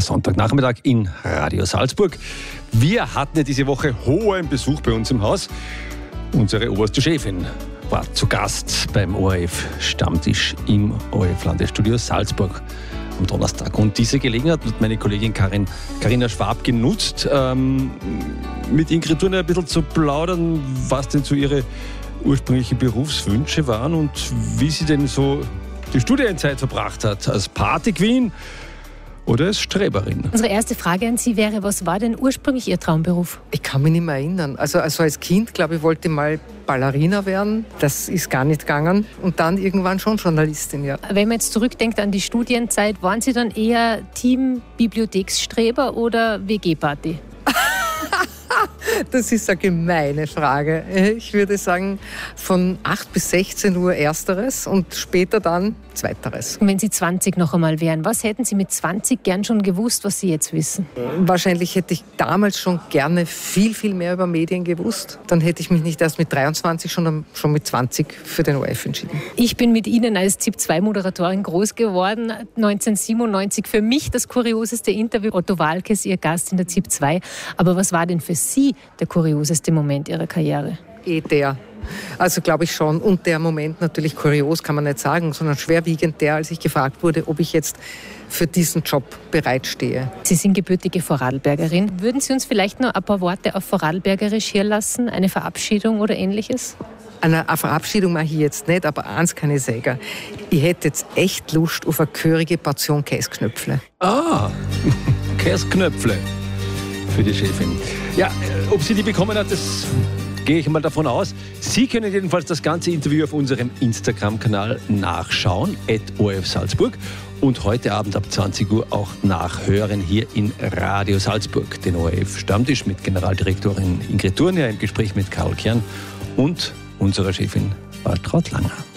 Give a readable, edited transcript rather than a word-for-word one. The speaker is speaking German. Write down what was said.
Sonntagnachmittag in Radio Salzburg. Wir hatten ja diese Woche hohen Besuch bei uns im Haus. Unsere oberste Chefin war zu Gast beim ORF-Stammtisch im ORF-Landesstudio Salzburg am Donnerstag. Und diese Gelegenheit hat meine Kollegin Carina Schwab genutzt, mit Ingrid Thurner ein bisschen zu plaudern, was denn so ihre ursprünglichen Berufswünsche waren und wie sie denn so die Studienzeit verbracht hat. Als Party-Queen oder als Streberin? Unsere erste Frage an Sie wäre, was war denn ursprünglich Ihr Traumberuf? Ich kann mich nicht mehr erinnern. Also als Kind, glaube ich, wollte ich mal Ballerina werden. Das ist gar nicht gegangen. Und dann irgendwann schon Journalistin, ja. Wenn man jetzt zurückdenkt an die Studienzeit, waren Sie dann eher Team Bibliotheksstreber oder WG-Party? Das ist eine gemeine Frage. Ich würde sagen, von 8 bis 16 Uhr Ersteres und später dann Zweiteres. Wenn Sie 20 noch einmal wären, was hätten Sie mit 20 gern schon gewusst, was Sie jetzt wissen? Wahrscheinlich hätte ich damals schon gerne viel, viel mehr über Medien gewusst. Dann hätte ich mich nicht erst mit 23, schon mit 20 für den ORF entschieden. Ich bin mit Ihnen als ZIP-2-Moderatorin groß geworden. 1997 für mich das kurioseste Interview. Otto Waalkes, Ihr Gast in der ZIP 2. Aber was war denn für Sie der kurioseste Moment Ihrer Karriere? Der. Also glaube ich schon. Und der Moment natürlich kurios, kann man nicht sagen, sondern schwerwiegend der, als ich gefragt wurde, ob ich jetzt für diesen Job bereitstehe. Sie sind gebürtige Vorarlbergerin. Würden Sie uns vielleicht noch ein paar Worte auf Vorarlbergerisch hier lassen? Eine Verabschiedung oder Ähnliches? Eine Verabschiedung mache ich jetzt nicht, aber eins kann ich sagen. Ich hätte jetzt echt Lust auf eine gehörige Portion Käsknöpfle. Ah, Käsknöpfle für die Chefin. Ja, ob sie die bekommen hat, das gehe ich mal davon aus. Sie können jedenfalls das ganze Interview auf unserem Instagram-Kanal nachschauen, @ORF Salzburg. Und heute Abend ab 20 Uhr auch nachhören hier in Radio Salzburg. Den ORF-Stammtisch mit Generaldirektorin Ingrid Thurner im Gespräch mit Karl Kern und unserer Chefin Waltraud Langer.